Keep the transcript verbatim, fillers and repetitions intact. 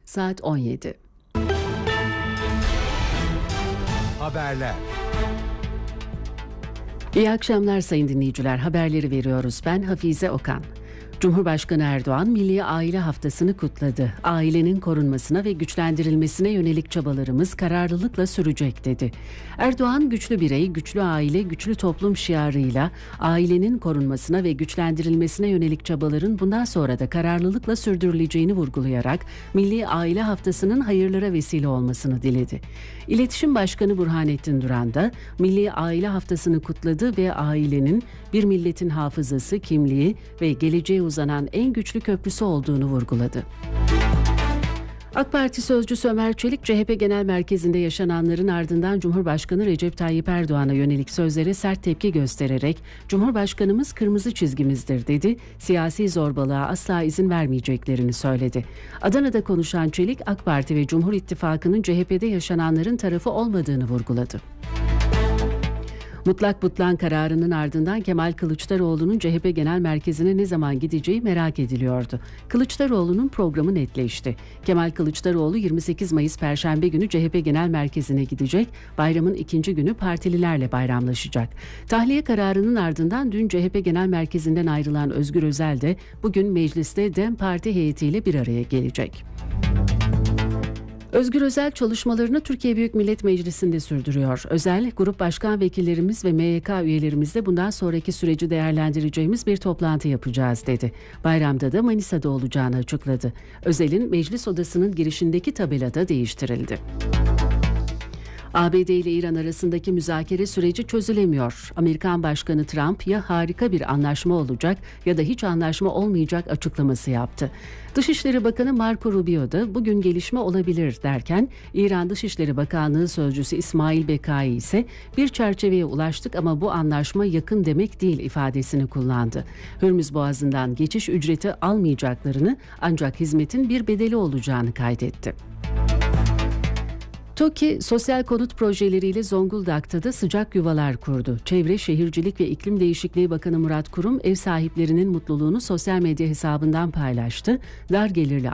saat on yedi. Haberler. İyi akşamlar sayın dinleyiciler. Haberleri veriyoruz. Ben Hafize Okan. Cumhurbaşkanı Erdoğan Milli Aile Haftası'nı kutladı. Ailenin korunmasına ve güçlendirilmesine yönelik çabalarımız kararlılıkla sürecek dedi. Erdoğan güçlü birey, güçlü aile, güçlü toplum şiarıyla ailenin korunmasına ve güçlendirilmesine yönelik çabaların bundan sonra da kararlılıkla sürdürüleceğini vurgulayarak Milli Aile Haftası'nın hayırlara vesile olmasını diledi. İletişim Başkanı Burhanettin Duran da Milli Aile Haftası'nı kutladı ve ailenin bir milletin hafızası, kimliği ve geleceğe uzanan en güçlü köprüsü olduğunu vurguladı. AK Parti sözcüsü Ömer Çelik, C H P Genel Merkezi'nde yaşananların ardından Cumhurbaşkanı Recep Tayyip Erdoğan'a yönelik sözlere sert tepki göstererek "Cumhurbaşkanımız kırmızı çizgimizdir" dedi. Siyasi zorbalığa asla izin vermeyeceklerini söyledi. Adana'da konuşan Çelik, AK Parti ve Cumhur İttifakı'nın C H P'de yaşananların tarafı olmadığını vurguladı. Mutlak butlan kararının ardından Kemal Kılıçdaroğlu'nun C H P Genel Merkezi'ne ne zaman gideceği merak ediliyordu. Kılıçdaroğlu'nun programı netleşti. Kemal Kılıçdaroğlu yirmi sekiz Mayıs Perşembe günü C H P Genel Merkezi'ne gidecek, bayramın ikinci günü partililerle bayramlaşacak. Tahliye kararının ardından dün C H P Genel Merkezi'nden ayrılan Özgür Özel de bugün mecliste DEM Parti heyetiyle bir araya gelecek. Özgür Özel çalışmalarını Türkiye Büyük Millet Meclisi'nde sürdürüyor. Özel, grup başkan vekillerimiz ve M Y K üyelerimizle bundan sonraki süreci değerlendireceğimiz bir toplantı yapacağız dedi. Bayramda da Manisa'da olacağını açıkladı. Özel'in meclis odasının girişindeki tabela da değiştirildi. A B D ile İran arasındaki müzakere süreci çözülemiyor. Amerikan Başkanı Trump ya harika bir anlaşma olacak ya da hiç anlaşma olmayacak açıklaması yaptı. Dışişleri Bakanı Marco Rubio da bugün gelişme olabilir derken, İran Dışişleri Bakanlığı Sözcüsü İsmail Bekai ise bir çerçeveye ulaştık ama bu anlaşma yakın demek değil ifadesini kullandı. Hürmüz Boğazı'ndan geçiş ücreti almayacaklarını ancak hizmetin bir bedeli olacağını kaydetti. TOKİ, sosyal konut projeleriyle Zonguldak'ta da sıcak yuvalar kurdu. Çevre, Şehircilik ve İklim Değişikliği Bakanı Murat Kurum, ev sahiplerinin mutluluğunu sosyal medya hesabından paylaştı. Dar gelirli